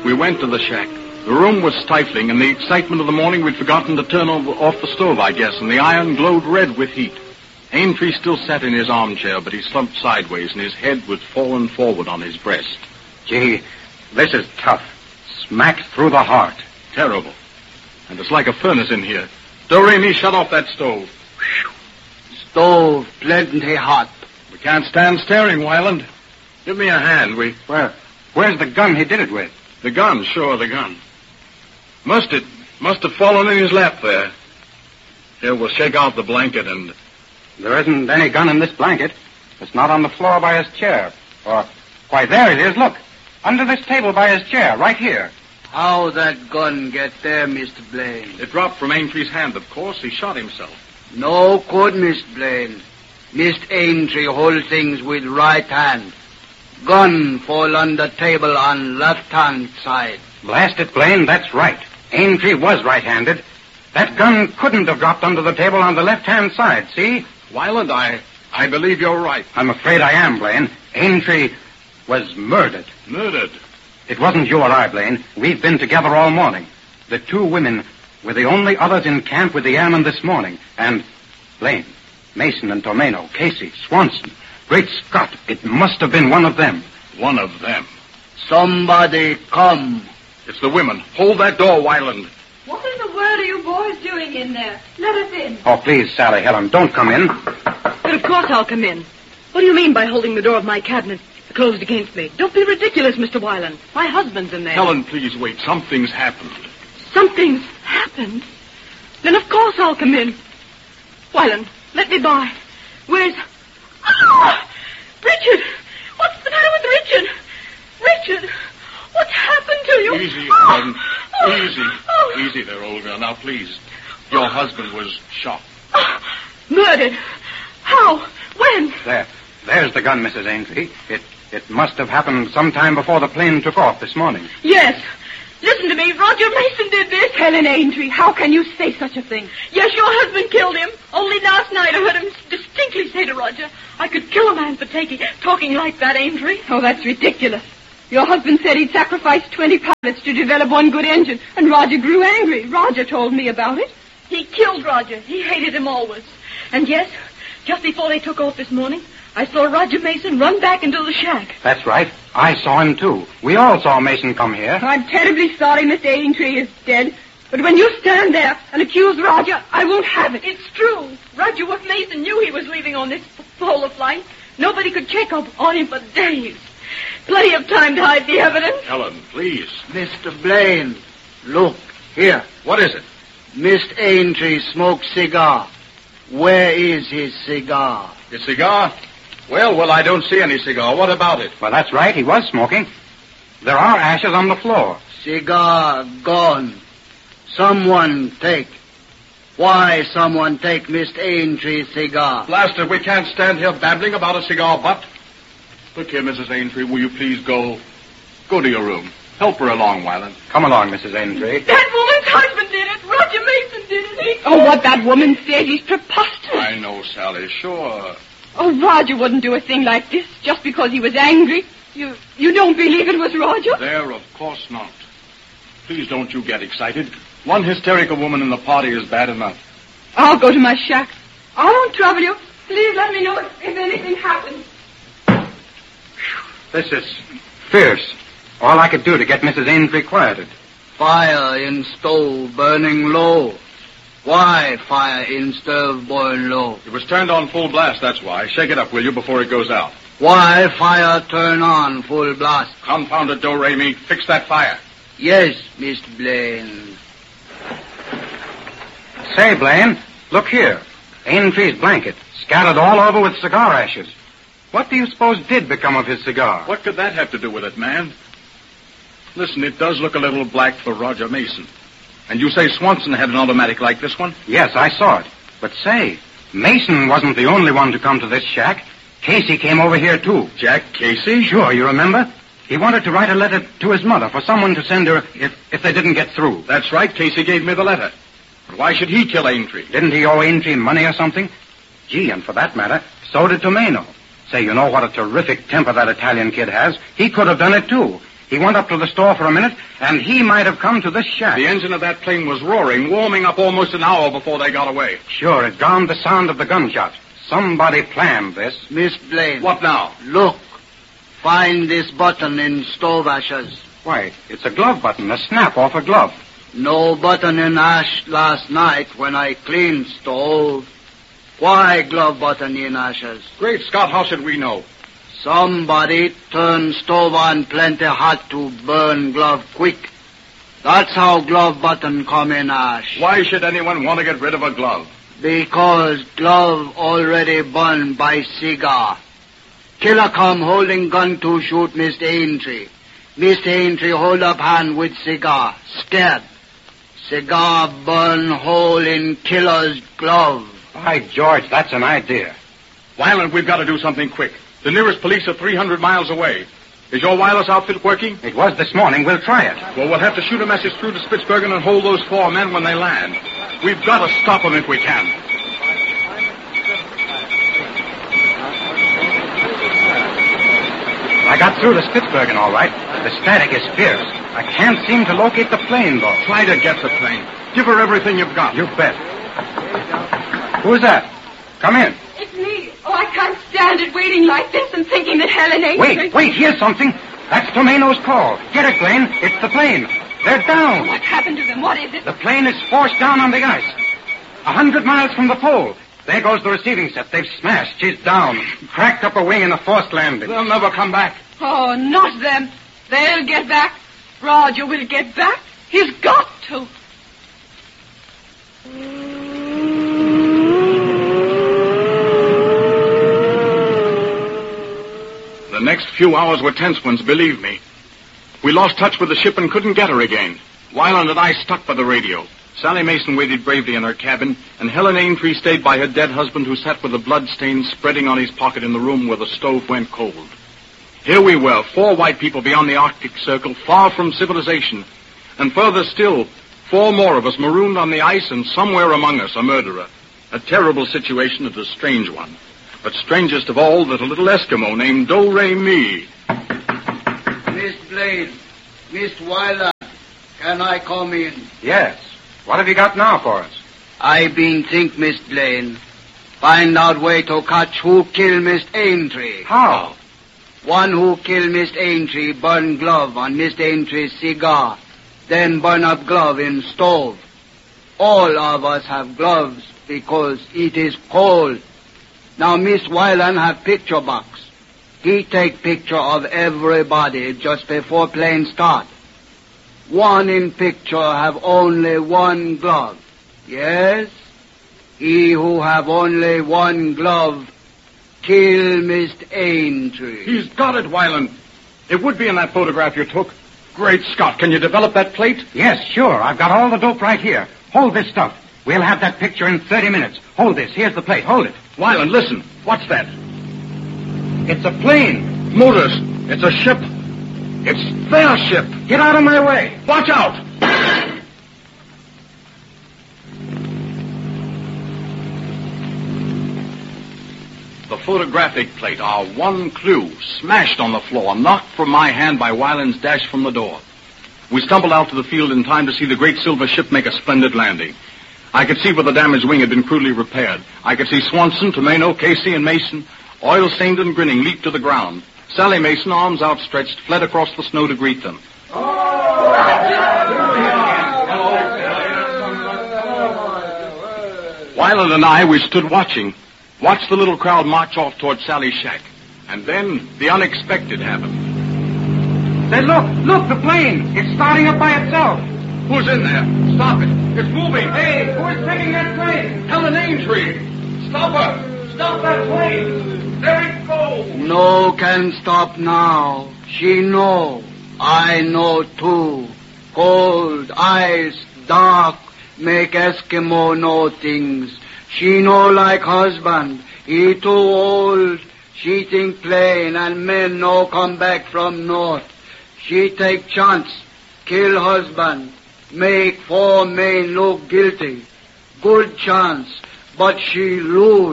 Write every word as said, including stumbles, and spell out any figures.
We went to the shack. The room was stifling. In the excitement of the morning, we'd forgotten to turn over, off the stove, I guess, and the iron glowed red with heat. Aintree still sat in his armchair, but he slumped sideways, and his head was fallen forward on his breast. Gee, this is tough. Smacked through the heart. Terrible. And it's like a furnace in here. Do-Re-Mi, shut off that stove. Stove plenty hot. We can't stand staring, Wyland. Give me a hand. We... Where, where's the gun he did it with? The gun, sure, the gun. Must it, must have fallen in his lap there. Here, we'll shake out the blanket and... There isn't any gun in this blanket. It's not on the floor by his chair. Or, why, there it is, look. Under this table by his chair, right here. How that gun get there, Mister Blaine? It dropped from Aintree's hand, of course. He shot himself. No good, Mister Blaine. Mister Aintree hold things with right hand. Gun fall on the table on left-hand side. Blast it, Blaine, that's right. Aintree was right-handed. That gun couldn't have dropped under the table on the left-hand side, see? Wyland, I, I believe you're right. I'm afraid I am, Blaine. Aintree was murdered. Murdered? It wasn't you or I, Blaine. We've been together all morning. The two women were the only others in camp with the airmen this morning. And, Blaine, Mason and Tormeno, Casey, Swanson. Great Scott, it must have been one of them. One of them? Somebody come. It's the women. Hold that door, Wyland. What in the world are you boys doing in there? Let us in. Oh, please, Sally, Helen, don't come in. But of course I'll come in. What do you mean by holding the door of my cabinet closed against me? Don't be ridiculous, Mister Wyland. My husband's in there. Helen, please wait. Something's happened. Something's happened? Then of course I'll come in. Wyland, let me by. Where's... Oh! Richard! What's the matter with Richard? Richard! What's happened to you? Easy, oh, Helen. oh, Easy. Oh. Easy there, old girl. Now, please. Your husband was shot. Oh, murdered? How? When? There. There's the gun, Missus Aintree. It it must have happened sometime before the plane took off this morning. Yes. Listen to me. Roger Mason did this. Helen Aintree, how can you say such a thing? Yes, your husband killed him. Only last night I heard him distinctly say to Roger, I could kill a man for taking, talking like that, Aintree. Oh, that's ridiculous. Your husband said he'd sacrificed twenty pilots to develop one good engine, and Roger grew angry. Roger told me about it. He killed Roger. He hated him always. And yes, just before they took off this morning, I saw Roger Mason run back into the shack. That's right. I saw him, too. We all saw Mason come here. I'm terribly sorry Mister Aintree is dead. But when you stand there and accuse Roger, I won't have it. It's true. Roger Mason knew he was leaving on this polar flight. Nobody could check up on him for days. Plenty of time to hide the evidence. Helen, please. Mister Blaine, look, here. What is it? Mister Aintree smoked cigar. Where is his cigar? His cigar? Well, well, I don't see any cigar. What about it? Well, that's right. He was smoking. There are ashes on the floor. Cigar gone. Someone take. Why someone take Mister Aintree's cigar? Blaster, we can't stand here babbling about a cigar butt. Look here, Missus Aintree, will you please go... Go to your room. Help her along, Wyland. Come along, Missus Aintree. That woman's husband did it. Roger Mason did it. He... Oh, what that woman says is preposterous. I know, Sally, sure. Oh, Roger wouldn't do a thing like this just because he was angry. You you don't believe it was Roger? There, of course not. Please don't you get excited. One hysterical woman in the party is bad enough. I'll go to my shack. I won't trouble you. Please let me know if, if anything happens. This is fierce. All I could do to get Missus Aintree quieted. Fire in stove burning low. Why fire in stove burn low? It was turned on full blast, that's why. Shake it up, will you, before it goes out. Why fire turn on full blast? Confound it, Do-Re-Mi. Fix that fire. Yes, Mister Blaine. Say, Blaine, look here. Aintree's blanket, scattered all over with cigar ashes. What do you suppose did become of his cigar? What could that have to do with it, man? Listen, it does look a little black for Roger Mason. And you say Swanson had an automatic like this one? Yes, I saw it. But say, Mason wasn't the only one to come to this shack. Casey came over here, too. Jack Casey? Sure, you remember? He wanted to write a letter to his mother for someone to send her if, if they didn't get through. That's right, Casey gave me the letter. But why should he kill Aintree? Didn't he owe Aintree money or something? Gee, and for that matter, so did Tormeno. Say, you know what a terrific temper that Italian kid has? He could have done it, too. He went up to the store for a minute, and he might have come to this shack. The engine of that plane was roaring, warming up almost an hour before they got away. Sure, it drowned the sound of the gunshot. Somebody planned this. Miss Blaine. What now? Look. Find this button in stove ashes. Why, it's a glove button, a snap off a glove. No button in ash last night when I cleaned stove. Why glove button in ashes? Great Scott, how should we know? Somebody turned stove on plenty hot to burn glove quick. That's how glove button come in ash. Why should anyone want to get rid of a glove? Because glove already burned by cigar. Killer come holding gun to shoot Mister Aintree. Mister Aintree hold up hand with cigar, scared. Cigar burn hole in killer's glove. By George, that's an idea. Wyland, we've got to do something quick. The nearest police are three hundred miles away. Is your wireless outfit working? It was this morning. We'll try it. Well, we'll have to shoot a message through to Spitsbergen and hold those four men when they land. We've got to stop them if we can. I got through to Spitsbergen, all right. The static is fierce. I can't seem to locate the plane, though. Try to get the plane. Give her everything you've got. You bet. Who's that? Come in. It's me. Oh, I can't stand it waiting like this and thinking that Helen ain't... Wait, wait, here's something. That's Tomeno's call. Get it, Blaine. It's the plane. They're down. What happened to them? What is it? The plane is forced down on the ice. A hundred miles from the pole. There goes the receiving set. They've smashed. She's down. Cracked up a wing in a forced landing. They'll never come back. Oh, not them. They'll get back. Roger will get back. He's got to. The next few hours were tense ones, believe me. We lost touch with the ship and couldn't get her again. Wyland and I stuck by the radio. Sally Mason waited bravely in her cabin, and Helen Aintree stayed by her dead husband, who sat with the blood stains spreading on his pocket in the room where the stove went cold. Here we were, four white people beyond the Arctic Circle, far from civilization. And further still, four more of us marooned on the ice, and somewhere among us a murderer. A terrible situation and a strange one. But strangest of all, that a little Eskimo named Do-Re-Mi. Miss Blaine, Miss Wyland, can I come in? Yes. What have you got now for us? I been think, Miss Blaine. Find out way to catch who kill Miss Aintree. How? One who kill Miss Aintree burn glove on Miss Aintree's cigar, then burn up glove in stove. All of us have gloves because it is cold. Now Miss Wyland have picture box. He take picture of everybody just before plane start. One in picture have only one glove. Yes? He who have only one glove kill Mister Aintree. He's got it, Wyland. It would be in that photograph you took. Great Scott, can you develop that plate? Yes, sure. I've got all the dope right here. Hold this stuff. We'll have that picture in thirty minutes. Hold this. Here's the plate. Hold it. Wyland, listen. What's that? It's a plane. Motors. It's a ship. It's their ship. Get out of my way. Watch out! The photographic plate, our one clue, smashed on the floor, knocked from my hand by Wyland's dash from the door. We stumbled out to the field in time to see the great silver ship make a splendid landing. I could see where the damaged wing had been crudely repaired. I could see Swanson, Tomeno, Casey, and Mason, oil-stained and grinning, leap to the ground. Sally Mason, arms outstretched, fled across the snow to greet them. Wyland and I, we stood watching, watched the little crowd march off toward Sally's shack. And then the unexpected happened. Say, look, look, the plane. It's starting up by itself. Who's in there? Stop it. It's moving. Hey, who is taking that plane? Helen Aintree. Stop her. Stop that plane. There it goes. No can stop now. She know. I know too. Cold, ice, dark, make Eskimo know things. She know like husband. He too old. She think plain and men no come back from north. She take chance. Kill husband. Make four men look guilty. Good chance. But she lose.